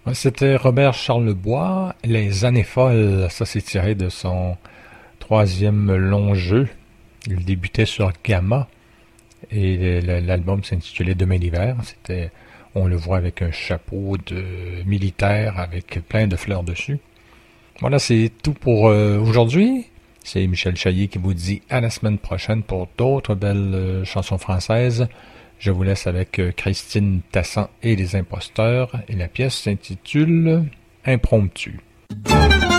Ouais, c'était Robert Charlebois, Les années folles. Ça, c'est tiré de son troisième long jeu. Il débutait sur Gamma et l'album s'intitulait Demain d'hiver. On le voit avec un chapeau de militaire avec plein de fleurs dessus. Voilà, c'est tout pour aujourd'hui. C'est Michel Chaillet qui vous dit à la semaine prochaine pour d'autres belles chansons françaises. Je vous laisse avec Christine Tassan et les imposteurs et la pièce s'intitule Impromptu.